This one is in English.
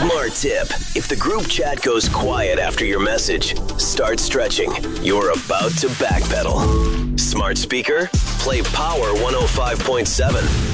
Smart tip. If the group chat goes quiet after your message, start stretching. You're about to backpedal. Smart speaker, play Power 105.7.